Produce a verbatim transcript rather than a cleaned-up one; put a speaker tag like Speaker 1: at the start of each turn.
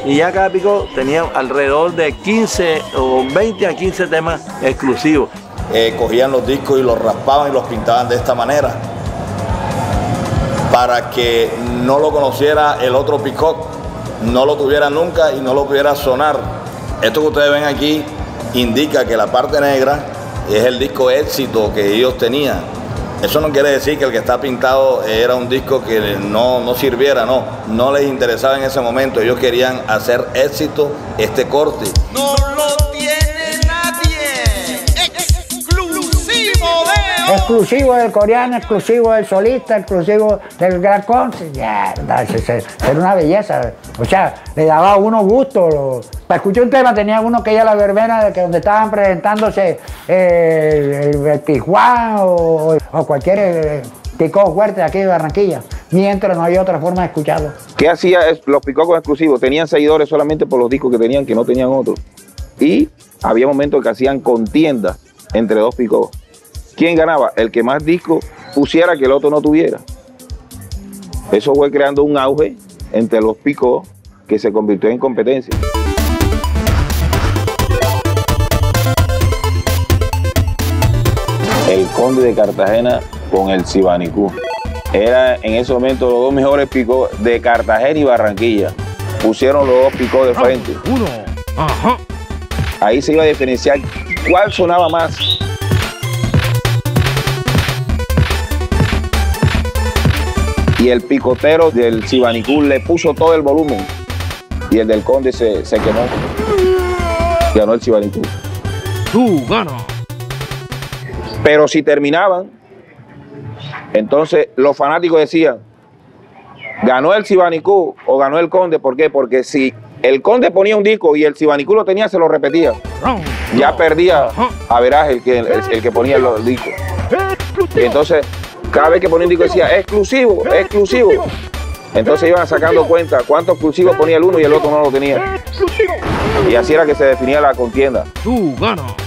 Speaker 1: y ya cada pico tenía alrededor de quince o veinte a quince temas exclusivos.
Speaker 2: Eh, cogían los discos y los raspaban y los pintaban de esta manera para que no lo conociera el otro Peacock, no lo tuviera nunca y no lo pudiera sonar. Esto que ustedes ven aquí indica que la parte negra es el disco éxito que ellos tenían. Eso no quiere decir que el que está pintado era un disco que no, no sirviera, no. No les interesaba en ese momento. Ellos querían hacer éxito este corte.
Speaker 3: No lo tiene nadie. Exclusivo de...
Speaker 4: Exclusivo del coreano, exclusivo del solista, exclusivo del gran concert. Ya, era una belleza. O sea, le daba a uno gusto. Lo... Para escuchar un tema tenía uno que ir a la verbena de que donde estaban presentándose eh, el, el Tijuana o, o cualquier eh, Peacock fuerte de aquí de Barranquilla, mientras no había otra forma de escucharlo.
Speaker 5: ¿Qué hacía los Peacock exclusivos? Tenían seguidores solamente por los discos que tenían, que no tenían otros. Y había momentos que hacían contiendas entre dos Peacock. ¿Quién ganaba? El que más discos pusiera que el otro no tuviera. Eso fue creando un auge entre los Peacock que se convirtió en competencia. El Conde de Cartagena con el Sibanicú. Era en ese momento los dos mejores Peacock de Cartagena y Barranquilla. Pusieron los dos Peacock de frente.
Speaker 6: Uno. Ajá.
Speaker 5: Ahí se iba a diferenciar cuál sonaba más. Y el picotero del Sibanicú le puso todo el volumen. Y el del Conde se, se quemó. Ganó el Sibanicú.
Speaker 6: Tú ganas.
Speaker 5: Pero si terminaban, entonces los fanáticos decían, ganó el Sibanicú o ganó el Conde. ¿Por qué? Porque si el Conde ponía un disco y el Sibanicú lo tenía, se lo repetía. Ya perdía a veraje el que, el, el que ponía el disco. Y entonces, cada vez que ponía un disco decía, exclusivo, exclusivo. Entonces iban sacando cuenta cuántos exclusivos ponía el uno y el otro no lo tenía. Y así era que se definía la contienda.
Speaker 6: Tú ganas.